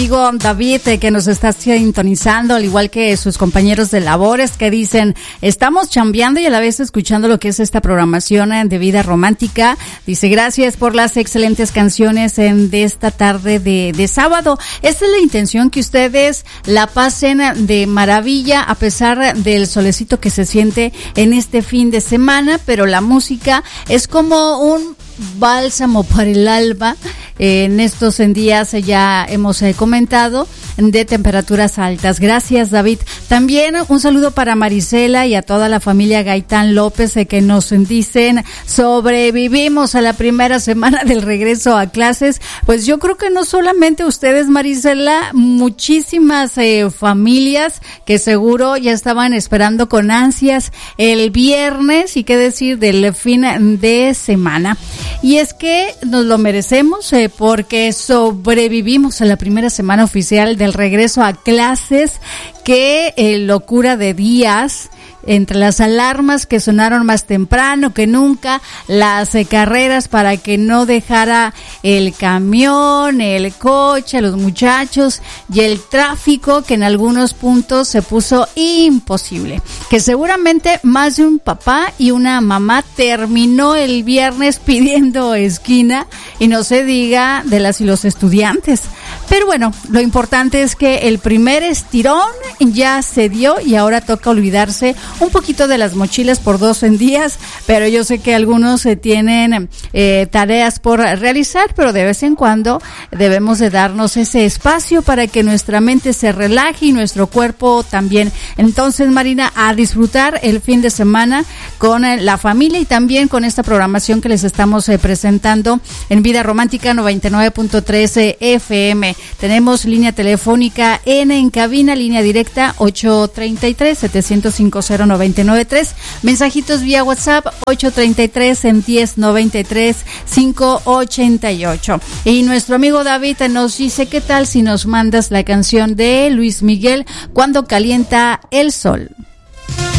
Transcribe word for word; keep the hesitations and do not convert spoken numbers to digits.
Amigo David, eh, que nos está sintonizando, al igual que sus compañeros de labores que dicen, estamos chambeando y a la vez escuchando lo que es esta programación eh, de Vida Romántica. Dice, gracias por las excelentes canciones en, de esta tarde de, de sábado. Esta es la intención, que ustedes la pasen de maravilla a pesar del solecito que se siente en este fin de semana, pero la música es como un bálsamo para el alma. Eh, en estos en días eh, ya hemos eh, comentado de temperaturas altas. Gracias, David. También un saludo para Marisela y a toda la familia Gaitán López eh, que nos dicen, sobrevivimos a la primera semana del regreso a clases. Pues yo creo que no solamente ustedes, Marisela, muchísimas eh, familias que seguro ya estaban esperando con ansias el viernes, y qué decir del fin de semana. Y es que nos lo merecemos eh, porque sobrevivimos a la primera semana oficial del regreso a clases. Qué eh, locura de días. Entre las alarmas que sonaron más temprano que nunca, las eh, carreras para que no dejara el camión, el coche, los muchachos, y el tráfico que en algunos puntos se puso imposible. Que seguramente más de un papá y una mamá terminó el viernes pidiendo esquina, y no se diga de las y los estudiantes. Pero bueno, lo importante es que el primer estirón ya se dio y ahora toca olvidarse un poquito de las mochilas por dos en días, pero yo sé que algunos eh, tienen eh, tareas por realizar, pero de vez en cuando debemos de darnos ese espacio para que nuestra mente se relaje y nuestro cuerpo también. Entonces, Marina, a disfrutar el fin de semana con eh, la familia y también con esta programación que les estamos eh, presentando en Vida Romántica noventa y nueve punto tres F M. Tenemos línea telefónica en, en cabina, línea directa ocho treinta y tres, setecientos cincuenta noventa y nueve tres. Mensajitos vía WhatsApp ocho treinta y tres en diez noventa y tres quinientos ochenta y ocho. Y nuestro amigo David nos dice, ¿qué tal si nos mandas la canción de Luis Miguel, Cuando calienta el sol?